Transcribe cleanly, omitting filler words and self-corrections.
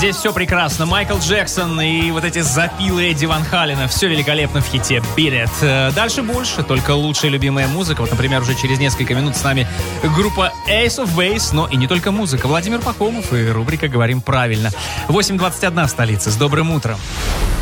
Здесь все прекрасно. Майкл Джексон и вот эти запилы Эдди Ван Халена. Все великолепно в хите Beat It. Дальше больше, только лучшая любимая музыка. Вот, например, уже через несколько минут с нами группа Ace of Base, но и не только музыка. Владимир Пахомов и рубрика «Говорим правильно». 8:21 столица. С добрым утром.